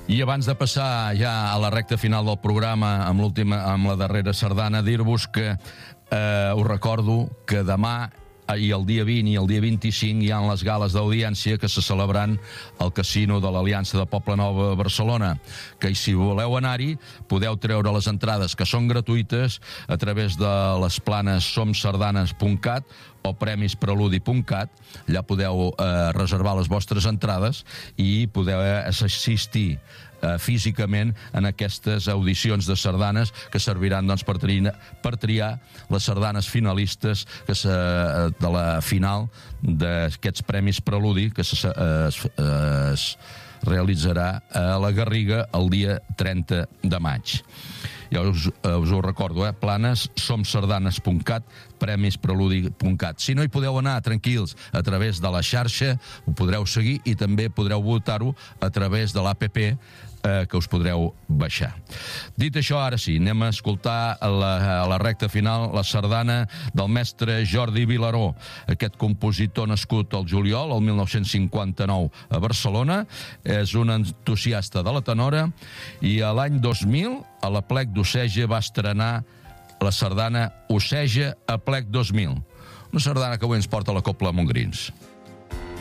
I abans de passar ja a la recta final del programa, amb la darrera sardana, dir-vos que us recordo que demà i el dia 20 i el dia 25 hi ha les gales d'audiència que se celebraran al Casino de l'Aliança de Poblenou a Barcelona, que si voleu anar-hi podeu treure les entrades, que són gratuïtes, a través de les planes somsardanes.cat o premispreludi.cat. Allà podeu reservar les vostres entrades i podeu assistir físicament en aquestes audicions de sardanes que serviran doncs, per triar les sardanes finalistes de la final d'aquests Premis Preludi que es realitzarà a la Garriga el dia 30 de maig. Ja us ho recordo, planes somsardanes.cat, premispreludi.cat. Si no hi podeu anar, tranquils, a través de la xarxa ho podreu seguir i també podreu votar-ho a través de l'APP que us podreu baixar. Dit això, ara sí, anem a escoltar a la recta final la sardana del mestre Jordi Vilaró, aquest compositor nascut al juliol, el 1959 a Barcelona, és un entusiasta de la tenora i l'any 2000 a la Plec d'Oceja va estrenar la sardana Oceja a Plec 2000, una sardana que avui ens porta la Cobla Montgrins.